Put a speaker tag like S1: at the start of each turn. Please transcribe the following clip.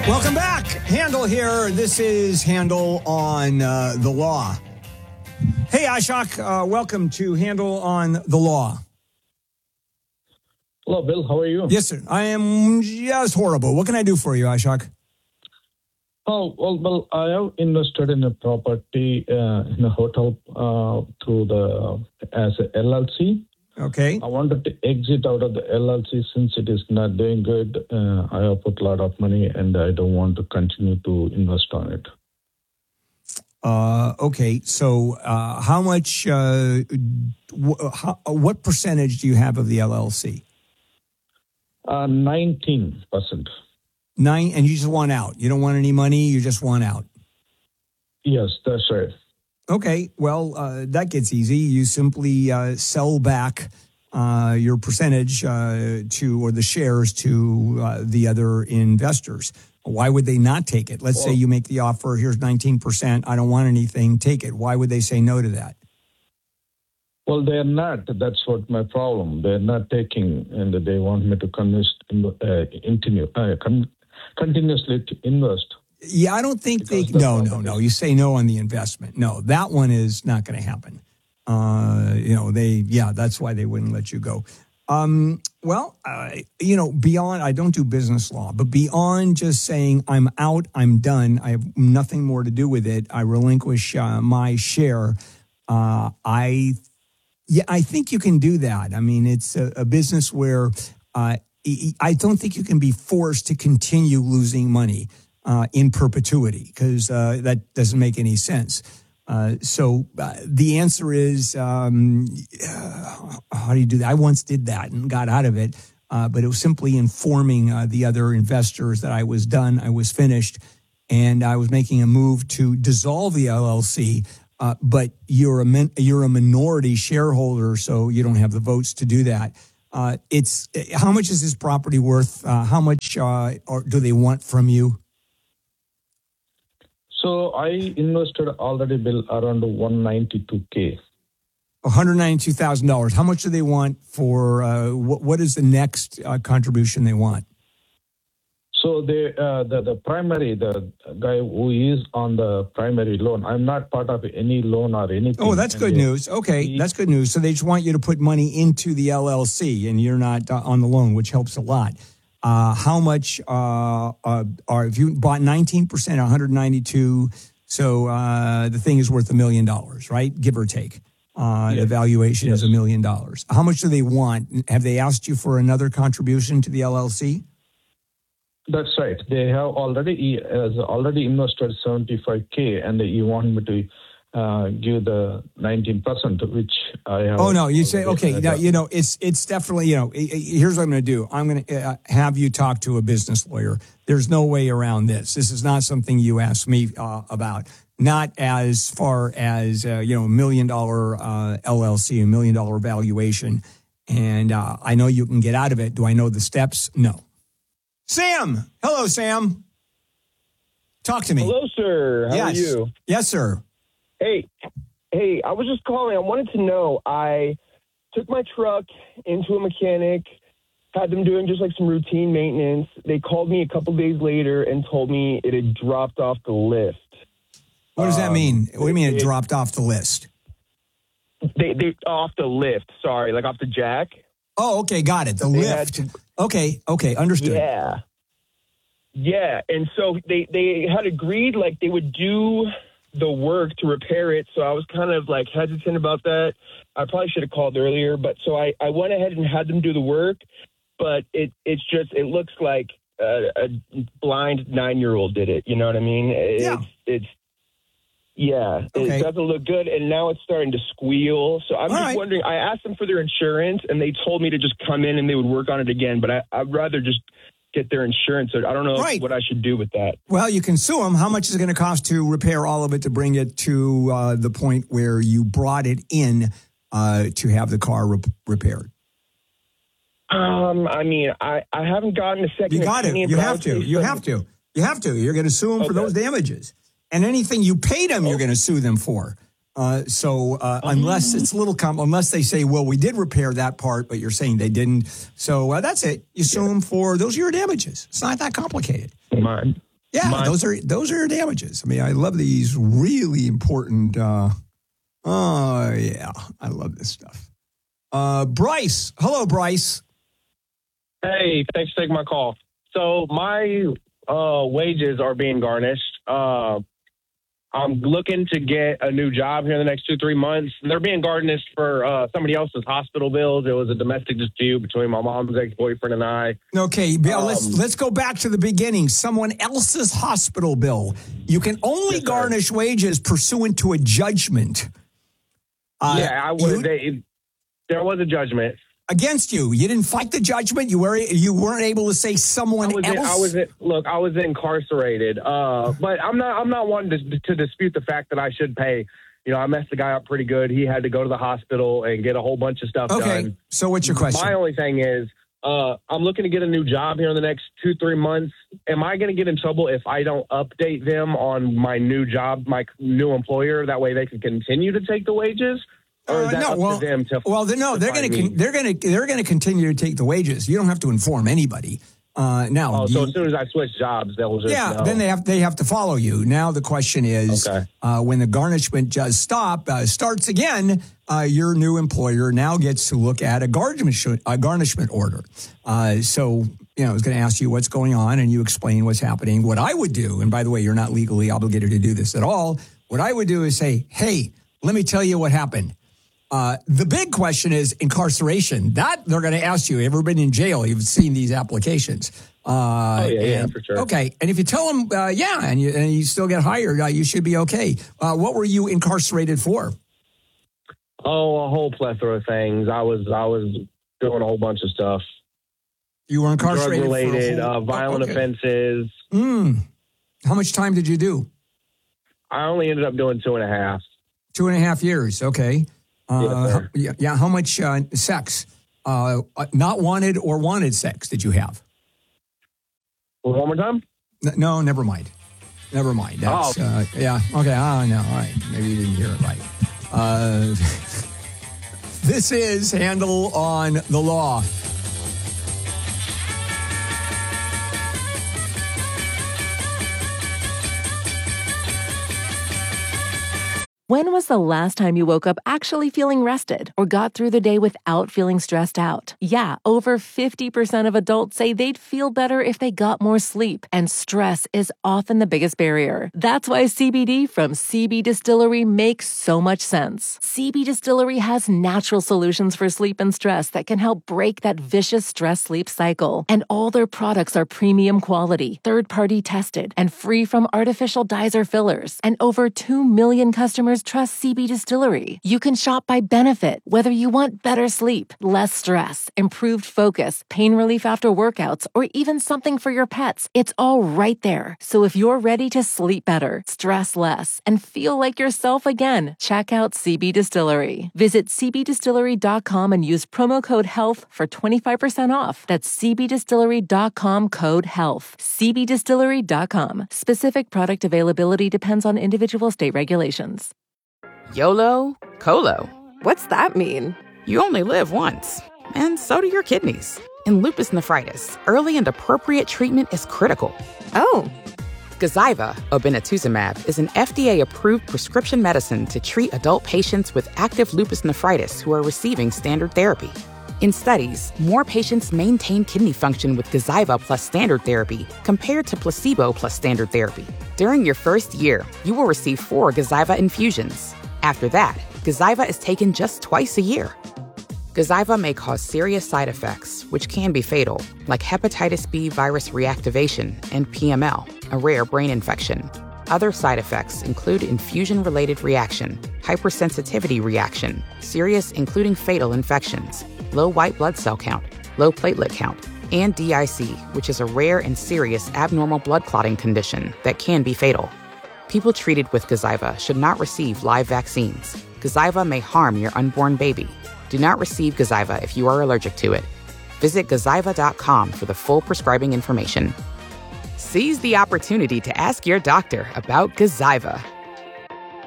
S1: Welcome back. Handel here. This is Handel on the Law. Hey, Ashok. Welcome to Handel on the Law.
S2: Hello, Bill. How are you?
S1: Yes, sir. I am just horrible. What can I do for you, Ashok?
S2: Oh, well, I have invested in a property in a hotel as a LLC.
S1: Okay.
S2: I wanted to exit out of the LLC since it is not doing good. I have put a lot of money and I don't want to continue to invest on it.
S1: Okay. So how much, what percentage do you have of the LLC?
S2: 19%.
S1: 9%, and you just want out. You don't want any money. You just want out.
S2: Yes, that's right.
S1: Okay, well, that gets easy. You simply sell back your percentage or the shares to the other investors. Why would they not take it? Let's say you make the offer, here's 19%, I don't want anything, take it. Why would they say no to that?
S2: Well, they're not. That's what my problem. They're not taking, and they want me to continuously to invest.
S1: Yeah, I don't think No. You say no on the investment. No, that one is not going to happen. That's why they wouldn't let you go. Beyond, I don't do business law, but beyond just saying I'm out, I'm done, I have nothing more to do with it, I relinquish my share, I think you can do that. I mean, it's a business where I don't think you can be forced to continue losing money in perpetuity, because that doesn't make any sense. So the answer is, how do you do that? I once did that and got out of it, but it was simply informing the other investors that I was done, I was finished, and I was making a move to dissolve the LLC. But you're a minority shareholder, so you don't have the votes to do that. It's how much is this property worth? How much do they want from you?
S2: So I invested already, Bill, around $192K.
S1: $192,000. How much do they want for what is the next contribution they want?
S2: So the primary, the guy who is on the primary loan, I'm not part of any loan or anything.
S1: Oh, that's good news. Okay, that's good news. So they just want you to put money into the LLC, and you're not on the loan, which helps a lot. How much if you bought 19%, 192? So the thing is worth $1 million, right? Give or take. The valuation is $1 million. How much do they want? Have they asked you for another contribution to the LLC?
S2: That's right. They have already invested $75K, and you want me to give the 19%, which I have.
S1: Oh no! You say okay. Now, it's definitely Here's what I'm going to do. I'm going to have you talk to a business lawyer. There's no way around this. This is not something you asked me about. Not as far as $1 million LLC, $1 million valuation, and I know you can get out of it. Do I know the steps? No. Sam. Hello, Sam. Talk to me.
S3: Hello, sir. How are you?
S1: Yes, sir.
S3: Hey, I was just calling. I wanted to know, I took my truck into a mechanic, had them doing just like some routine maintenance. They called me a couple days later and told me it had dropped off the list.
S1: What does that mean? What do you mean it dropped off the list?
S3: They off the lift, sorry, like off the jack.
S1: Oh, okay, got it. The lift. Okay, understood.
S3: Yeah, and so they had agreed like they would do the work to repair it, so I was kind of like hesitant about that. I probably should have called earlier, but so I went ahead and had them do the work, but it looks like a blind 9-year-old did it, you know what I mean? It doesn't look good, and now it's starting to squeal. So I'm just wondering, I asked them for their insurance, and they told me to just come in and they would work on it again, but I'd rather just get their insurance. I don't know what I should do with that.
S1: Well, you can sue them. How much is it going to cost to repair all of it to bring it to the point where you brought it in to have the car repaired?
S3: I mean, I haven't gotten a second.
S1: You got it. You have to. You're going to sue them for those damages. And anything you paid them, you're going to sue them for. Unless it's a little unless they say, well, we did repair that part, but you're saying they didn't. So that's it. You sue them for those are your damages. It's not that complicated. Yeah, those are damages. I mean, I love these really important. I love this stuff. Bryce, hello, Bryce.
S4: Hey, thanks for taking my call. So my wages are being garnished. I'm looking to get a new job here in the next 2-3 months. They're being garnished for somebody else's hospital bills. It was a domestic dispute between my mom's ex-boyfriend and I.
S1: Okay, let's go back to the beginning. Someone else's hospital bill. You can only garnish wages pursuant to a judgment.
S4: I would. There was a judgment
S1: against you. You didn't fight the judgment. You weren't able to say someone else.
S4: I was incarcerated. But I'm not wanting to dispute the fact that I should pay. You know, I messed the guy up pretty good. He had to go to the hospital and get a whole bunch of stuff done.
S1: Okay. So what's your question?
S4: My only thing is, I'm looking to get a new job here in the next 2-3 months. Am I going to get in trouble if I don't update them on my new job, my new employer? That way they can continue to take the wages. Or is that up to them they're going to continue to take the wages. You don't have to inform anybody. So as soon as I switch jobs, they'll just know.
S1: Then they have to follow you. Now the question is, when the garnishment starts again, your new employer now gets to look at a garnishment order. I was going to ask you what's going on, and you explain what's happening. What I would do, and by the way, you're not legally obligated to do this at all. What I would do is say, hey, let me tell you what happened. The big question is incarceration. That they're going to ask you. Ever been in jail? You've seen these applications.
S4: Yeah, for sure.
S1: Okay, and if you tell them, and you still get hired, you should be okay. What were you incarcerated for?
S4: Oh, a whole plethora of things. I was doing a whole bunch of stuff.
S1: You were incarcerated
S4: drug-related, violent offenses.
S1: How much time did you do?
S4: I only ended up doing 2.5.
S1: 2.5 years. Okay. How much sex? Not wanted or wanted sex did you have?
S4: One more time?
S1: No, never mind. That's, Okay. Oh, no. All right. Maybe you didn't hear it right. This is Handel on the Law.
S5: When was the last time you woke up actually feeling rested or got through the day without feeling stressed out? Yeah, over 50% of adults say they'd feel better if they got more sleep, and stress is often the biggest barrier. That's why CBD from CB Distillery makes so much sense. CB Distillery has natural solutions for sleep and stress that can help break that vicious stress-sleep cycle. And all their products are premium quality, third-party tested, and free from artificial dyes or fillers. And over 2 million customers trust CB Distillery. You can shop by benefit, whether you want better sleep, less stress, improved focus, pain relief after workouts, or even something for your pets. It's all right there. So if you're ready to sleep better, stress less, and feel like yourself again, check out CB Distillery. Visit cbdistillery.com and use promo code HEALTH for 25% off. That's cbdistillery.com, code HEALTH. cbdistillery.com. Specific product availability depends on individual state regulations.
S6: YOLO, COLO.
S7: What's that mean?
S6: You only live once. And so do your kidneys. In lupus nephritis, early and appropriate treatment is critical.
S7: Oh.
S6: Gazyva, obinutuzumab, is an FDA-approved prescription medicine to treat adult patients with active lupus nephritis who are receiving standard therapy. In studies, more patients maintain kidney function with Gazyva plus standard therapy compared to placebo plus standard therapy. During your first year, you will receive 4 Gazyva infusions. After that, Gazyva is taken just twice a year. Gazyva may cause serious side effects, which can be fatal, like hepatitis B virus reactivation and PML, a rare brain infection. Other side effects include infusion-related reaction, hypersensitivity reaction, serious including fatal infections, low white blood cell count, low platelet count, and DIC, which is a rare and serious abnormal blood clotting condition that can be fatal. People treated with Gazyva should not receive live vaccines. Gazyva may harm your unborn baby. Do not receive Gazyva if you are allergic to it. Visit Gazyva.com for the full prescribing information. Seize the opportunity to ask your doctor about Gazyva.